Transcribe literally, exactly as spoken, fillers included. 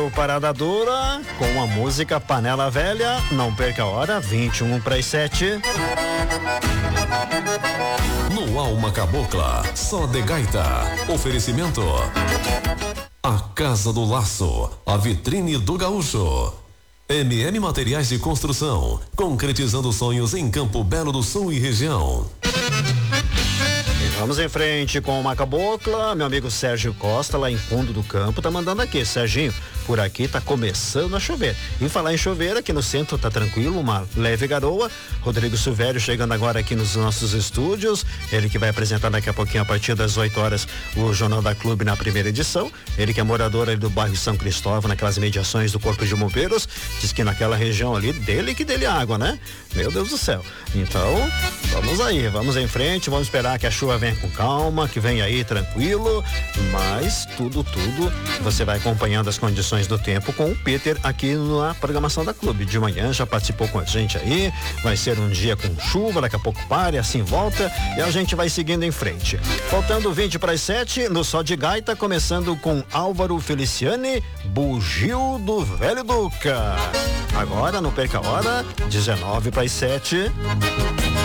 O Parada Dura com a música Panela Velha. Não perca a hora, vinte e um para as sete. No Alma Cabocla, só de gaita. Oferecimento: A Casa do Laço, a vitrine do gaúcho. M M Materiais de Construção, concretizando sonhos em Campo Belo do Sul e região. Vamos em frente com uma cabocla. Meu amigo Sérgio Costa, lá em Fundo do Campo, tá mandando aqui. Serginho, por aqui tá começando a chover. E falar em chover, aqui no centro tá tranquilo, uma leve garoa. Rodrigo Silvério chegando agora aqui nos nossos estúdios. Ele que vai apresentar daqui a pouquinho, a partir das oito horas, o Jornal da Clube na primeira edição. Ele que é morador ali do bairro São Cristóvão, naquelas mediações do Corpo de Bombeiros. Diz que naquela região ali, dele que dele água, né? Meu Deus do céu. Então, vamos aí, vamos em frente, vamos esperar que a chuva venha com calma, que venha aí tranquilo, mas tudo, tudo, você vai acompanhando as condições do tempo com o Peter aqui na programação da Clube. De manhã já participou com a gente aí, vai ser um dia com chuva, daqui a pouco para e assim volta e a gente vai seguindo em frente. Faltando vinte para as sete, no Só de Gaita, começando com Álvaro Feliciani, Bugio do Velho Duca. Agora, não perca a hora, dezenove para as sete.